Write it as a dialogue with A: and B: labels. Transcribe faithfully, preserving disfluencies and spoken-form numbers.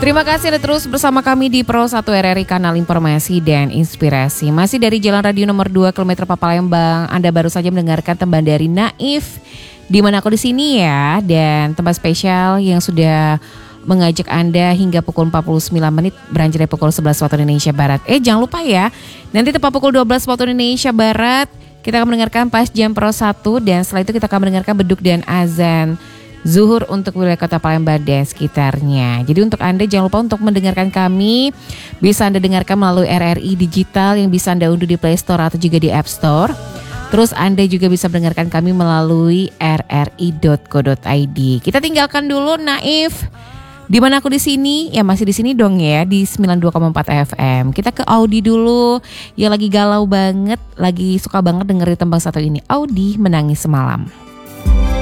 A: Terima kasih Anda terus bersama kami di Pro satu R R I Kanal Informasi dan Inspirasi. Masih dari Jalan Radio nomor dua kilometer Papalembang. Anda baru saja mendengarkan tembang dari Naif, Di Mana Aku Di Sini ya. Dan tempat spesial yang sudah mengajak Anda hingga pukul empat puluh sembilan menit beranjak dari pukul sebelas waktu Indonesia Barat. Eh jangan lupa ya, nanti tepat pukul dua belas waktu Indonesia Barat kita akan mendengarkan Pas Jam Pro satu. Dan setelah itu kita akan mendengarkan beduk dan azan zuhur untuk wilayah kota Palembang dan sekitarnya. Jadi untuk Anda jangan lupa untuk mendengarkan kami. Bisa Anda dengarkan melalui R R I Digital yang bisa Anda unduh di Play Store atau juga di App Store. Terus Anda juga bisa mendengarkan kami melalui r r i dot co dot i d. Kita tinggalkan dulu Naif. Di Mana Aku Di Sini, ya masih di sini dong ya di sembilan puluh dua koma empat F M. Kita ke Audi dulu. Ya lagi galau banget, lagi suka banget dengerin tembang satu ini. Audi Menangis Semalam.